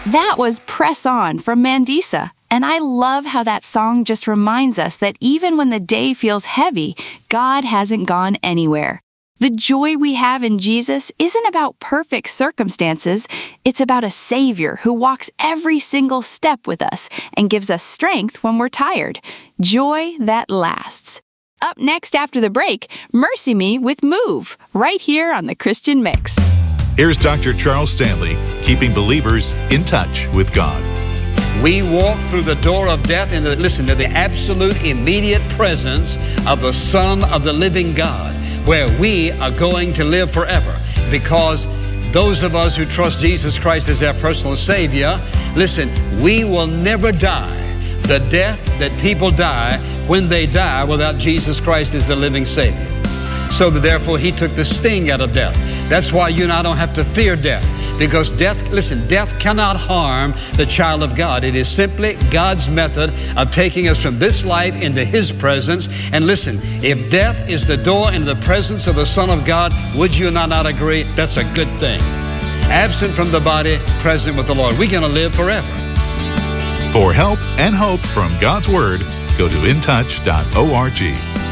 That was Press On from Mandisa. And I love how that song just reminds us that even when the day feels heavy, God hasn't gone anywhere. The joy we have in Jesus isn't about perfect circumstances. It's about a Savior who walks every single step with us and gives us strength when we're tired. Joy that lasts. Up next after the break, Mercy Me with Move, right here on the Christian Mix. Here's Dr. Charles Stanley, keeping believers in touch with God. We walk through the door of death and listen to the absolute immediate presence of the Son of the living God, where we are going to live forever. Because those of us who trust Jesus Christ as our personal Savior, listen, we will never die the death that people die when they die without Jesus Christ as the living Savior. So that therefore He took the sting out of death. That's why you and I don't have to fear death. Because death, listen, death cannot harm the child of God. It is simply God's method of taking us from this life into His presence. And listen, if death is the door into the presence of the Son of God, would you and I not agree? That's a good thing. Absent from the body, present with the Lord. We're going to live forever. For help and hope from God's Word, go to intouch.org.